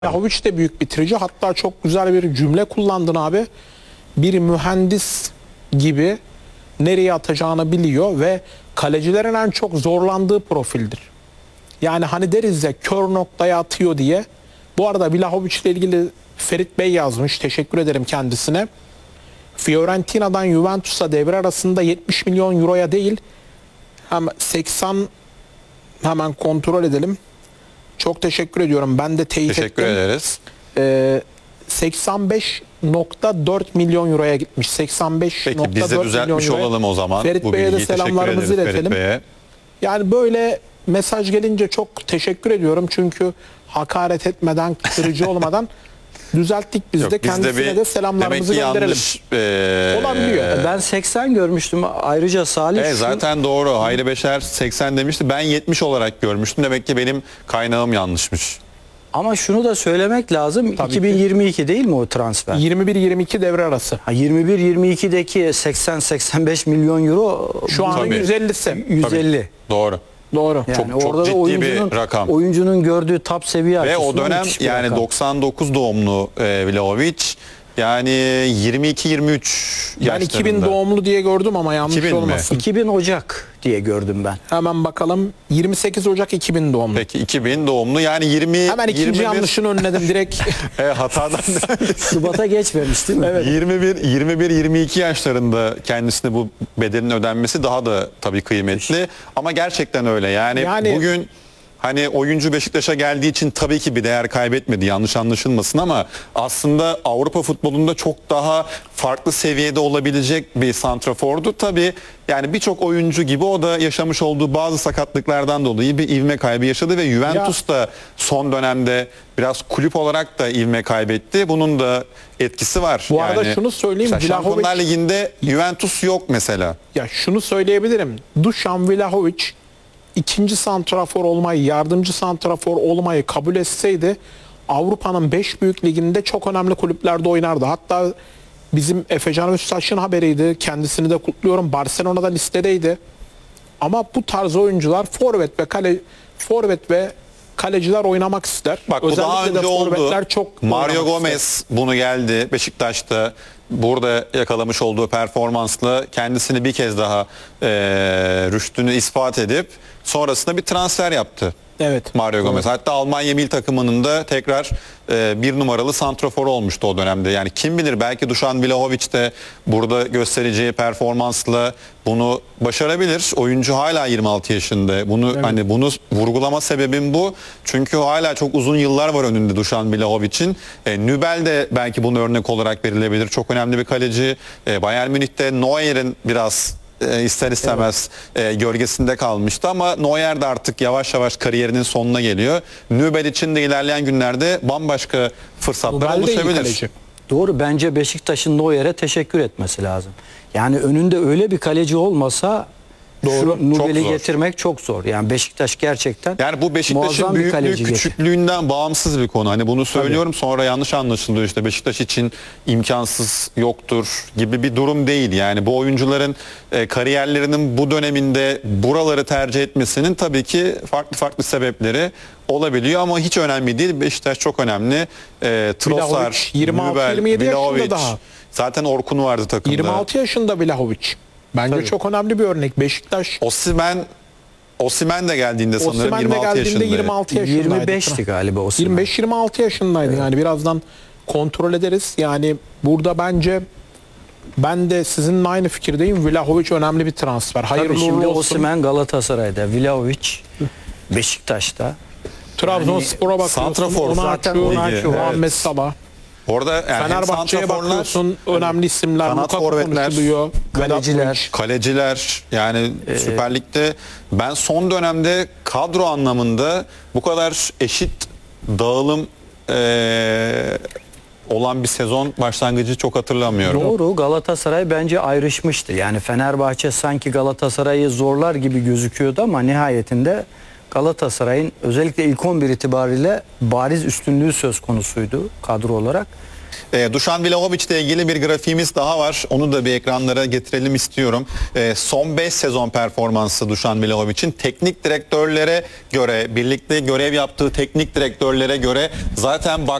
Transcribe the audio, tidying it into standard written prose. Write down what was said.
Vlahovic de büyük bitirici. Hatta çok güzel bir cümle kullandın abi. Bir mühendis gibi nereye atacağını biliyor ve kalecilerin en çok zorlandığı profildir. Yani hani deriz ya kör noktaya atıyor diye. Bu arada Vlahovic ile ilgili Ferit Bey yazmış. Teşekkür ederim kendisine. Fiorentina'dan Juventus'a devre arasında 70 milyon euroya değil hem 80 hemen kontrol edelim. Çok teşekkür ediyorum. Ben de teyit Teşekkür ettim. ederiz. 85.4 milyon euroya gitmiş. 85.4 Peki biz de düzeltmiş milyon euroya. olalım o zaman. Ferit Bu Bey'e de bilgiyi teşekkür selamlarımızı ederiz Ferit iletelim. Bey'e. Yani böyle mesaj gelince çok teşekkür ediyorum. Çünkü hakaret etmeden, kırıcı olmadan düzelttik biz Yok, de. Kendisine de selamlarımızı demek ki gönderelim. yanlış, Olabiliyor. Ben 80 görmüştüm. Ayrıca Salih zaten doğru. Hayri Beşer 80 demişti. Ben 70 olarak görmüştüm. Demek ki benim kaynağım yanlışmış. ama şunu da söylemek lazım. Tabii 2022 değil mi o transfer? 21-22 devre arası. 21-22'deki 80-85 milyon euro Şu an Tabii. 150'si. 150. Doğru. Doğru. Yani Çok orada da ciddi bir rakam. oyuncunun gördüğü top seviye Ve o açısından dönem müthiş bir yani rakam. 99 doğumlu Vlahovic. Yani 22-23 Ben yaşlarında. 2000 doğumlu diye gördüm ama yanlış 2000 mi? olmasın. 2000 Ocak diye gördüm ben. Hemen bakalım. 28 Ocak 2000 doğumlu. Peki 2000 doğumlu. Yani 20 Hemen ikinci 21 yanlışını önledim direkt. hatadan Şubat'a geçmemiş değil mi? Evet. 21-22 yaşlarında kendisine bu bedelin ödenmesi daha da tabii kıymetli. Ama gerçekten öyle. Yani bugün hani oyuncu Beşiktaş'a geldiği için tabii ki bir değer kaybetmedi. Yanlış anlaşılmasın ama aslında Avrupa futbolunda çok daha farklı seviyede olabilecek bir santrafordu. Tabii yani birçok oyuncu gibi o da yaşamış olduğu bazı sakatlıklardan dolayı bir ivme kaybı yaşadı ve Juventus da son dönemde biraz kulüp olarak da ivme kaybetti. Bunun da etkisi var. Bu arada şunu söyleyeyim, mesela Vlahovic- Şampiyonlar Ligi'nde Juventus yok mesela. Ya şunu söyleyebilirim. Dušan Vlahovic ikinci santrafor olmayı, yardımcı santrafor olmayı kabul etseydi Avrupa'nın 5 büyük liginde çok önemli kulüplerde oynardı. Hatta bizim Efecan Öztaş'ın haberiydi. Kendisini de kutluyorum. Barcelona'da listedeydi. Ama bu tarz oyuncular forvet ve kaleciler oynamak ister. Bak bu daha Özellikle önce de oldu. forvetler çok Mario oynamak Gomez ister. bunu geldi Beşiktaş'ta. Burada yakalamış olduğu performansla kendisini bir kez daha rüştünü ispat edip sonrasında bir transfer yaptı. Evet. Mario Gomez. Hatta Almanya milli takımının da tekrar bir numaralı santrafor olmuştu o dönemde. Yani kim bilir belki Dušan Vlahovic de burada göstereceği performansla bunu başarabilir. Oyuncu hala 26 yaşında. Hani bunu vurgulama sebebim bu. Çünkü hala çok uzun yıllar var önünde Dušan Vlahovic'in. Nübel de belki bunu örnek olarak verilebilir. Çok önemli bir kaleci. Bayern Münih'te Neuer'in biraz ister istemez gölgesinde kalmıştı ama Neuer de artık yavaş yavaş kariyerinin sonuna geliyor. Nübel için de ilerleyen günlerde bambaşka fırsatlar Nübel de iyi oluşabilir. kaleci. Doğru, bence Beşiktaş'ın Neuer'e teşekkür etmesi lazım. Yani önünde öyle bir kaleci olmasa Doğru, şu çok Nubel'i zor. getirmek çok zor. Yani Beşiktaş gerçekten Yani bu Beşiktaş'ın muazzam bir büyüklüğü kaleci küçüklüğünden bağımsız bir konu. Hani bunu söylüyorum sonra yanlış anlaşılıyor, işte Beşiktaş için imkansız yoktur gibi bir durum değil. Yani bu oyuncuların kariyerlerinin bu döneminde buraları tercih etmesinin tabii ki farklı sebepleri olabiliyor ama hiç önemli değil. Beşiktaş çok önemli. Trossard, 26-27 yaşında daha. Zaten Orkun vardı takımda. 26 yaşında Vlahovic. Bence Tabii. çok önemli bir örnek. Beşiktaş Osimhen de geldiğinde sanırım Osimhen de 26 geldiğinde yaşındaydı. 26 yaşındaydı. 25'ti galiba Osimhen. 25-26 yaşındaydı. Yani birazdan kontrol ederiz. Yani burada bence ben de sizinle aynı fikirdeyim. Vlahovic önemli bir transfer. Tabii Hayırlı şimdi uğurlu olsun. Osimhen Galatasaray'da, Vlahovic Beşiktaş'ta. Trabzonspor'a bakıyorsun. santrafor zaten Onaçu, Onaçu, Muhammed evet. Salah. Orada yani hem Fenerbahçe'ye santraforlar, bakıyorsun. Önemli isimler. kanat Lukaku forvetler, konuşuluyor. kaleciler. Vedat Muriç. kaleciler yani Süper Lig'de ben son dönemde kadro anlamında bu kadar eşit dağılım olan bir sezon başlangıcı çok hatırlamıyorum. Doğru, Galatasaray bence ayrışmıştı. Yani Fenerbahçe sanki Galatasaray'ı zorlar gibi gözüküyordu ama nihayetinde Galatasaray'ın özellikle ilk 11 itibariyle bariz üstünlüğü söz konusuydu kadro olarak. Dušan Vlahović ile ilgili bir grafiğimiz daha var. Onu da bir ekranlara getirelim istiyorum. Son 5 sezon performansı Dušan Vlahović'in teknik direktörlere göre, birlikte görev yaptığı teknik direktörlere göre zaten